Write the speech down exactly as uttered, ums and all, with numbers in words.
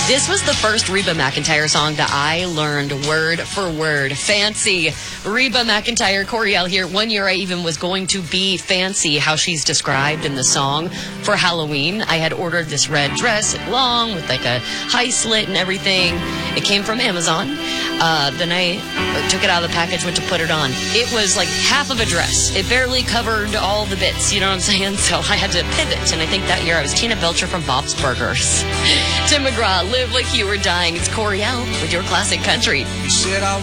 This was the first Reba McEntire song that I learned word for word. Fancy. Reba McEntire, Coriel here. One year I even was going to be fancy, how she's described in the song, for Halloween. I had ordered this red dress, long, with like a high slit and everything. It came from Amazon. Uh, then I took it out of the package, went to put it on. It was like half of a dress. It barely covered all the bits, you know what I'm saying? So I had to pivot, and I think that year I was Tina Belcher from Bob's Burgers. Tim McGraw, Live Like You Were Dying. It's Coriel with your classic country. You said I